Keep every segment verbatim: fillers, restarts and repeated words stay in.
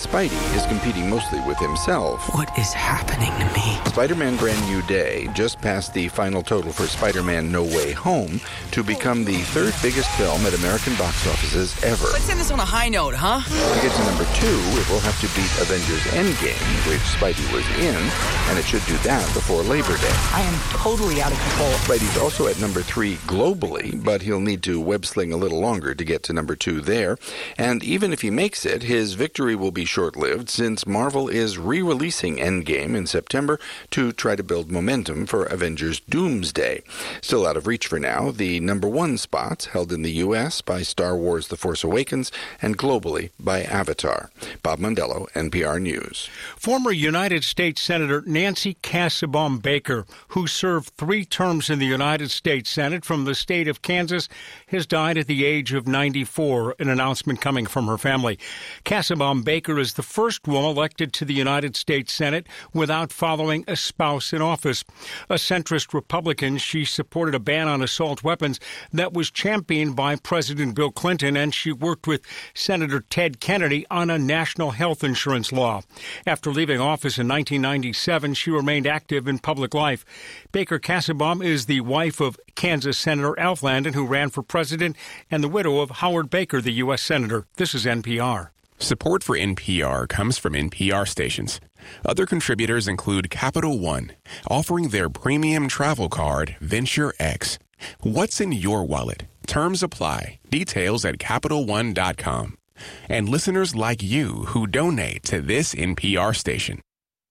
Spidey is competing mostly with himself. What is happening to me? Spider-Man Brand New Day just passed the final total for Spider-Man No Way Home to become the third biggest film at American box offices ever. Let's end this on a high note, huh? To get to number two, it will have to beat Avengers Endgame, which Spidey was in, and it should do that before Labor Day. I am totally out of control. Spidey's also at number three globally, but he'll need to web-sling a little longer to get to number two there. And even if he makes it, his victory will be short-lived since Marvel is re-releasing Endgame in September to try to build momentum for Avengers Doomsday. Still out of reach for now, the number one spots held in the U S by Star Wars The Force Awakens and globally by Avatar. Bob Mondello, N P R News. Former United States Senator Nancy Kassebaum Baker, who served three terms in the United States Senate from the state of Kansas, has died at the age of ninety-four, an announcement coming from her family. Kassebaum Baker is the first woman elected to the United States Senate without following a spouse in office. A centrist Republican, she supported a ban on assault weapons that was championed by President Bill Clinton, and she worked with Senator Ted Kennedy on a national health insurance law. After leaving office in nineteen ninety-seven, she remained active in public life. Baker Kassebaum is the wife of Kansas Senator Alf Landon, who ran for president, and the widow of Howard Baker, the U S Senator. This is N P R. Support for N P R comes from N P R stations. Other contributors include Capital One, offering their premium travel card, Venture X. What's in your wallet? Terms apply. Details at Capital One dot com. And listeners like you who donate to this N P R station.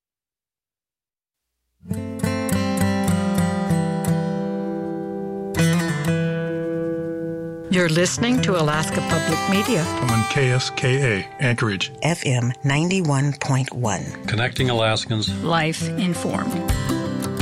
You're listening to Alaska Public Media on K S K A, Anchorage. F M ninety-one point one. Connecting Alaskans. Life informed.